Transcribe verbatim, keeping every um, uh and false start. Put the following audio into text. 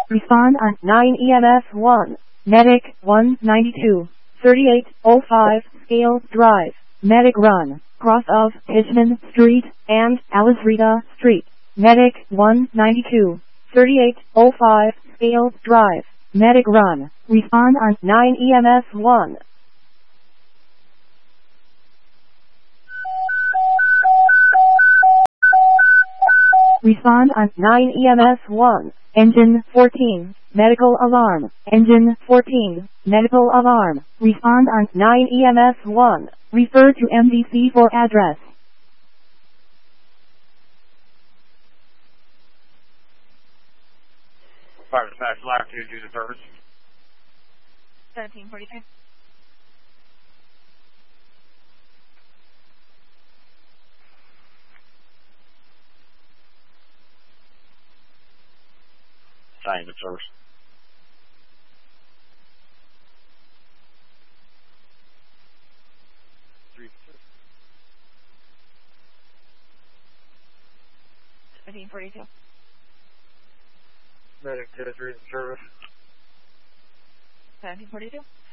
Respond on nine E M S one. Medic one ninety-two. thirty-eight oh five Scale Drive. Medic run. Cross of Hitchman Street and Alice Rita Street. Medic one ninety-two. thirty-eight oh five Scale Drive. Medic run. Respond on nine E M S one. Respond on nine E M S one. Engine fourteen. Medical alarm. Engine fourteen. Medical alarm. Respond on nine E M S one. Refer to M D C for address. Fire dispatch, latitude, do the service. seventeen forty-three. Same, the service. seventeen forty-two. Medic two three service. seventeen forty-two.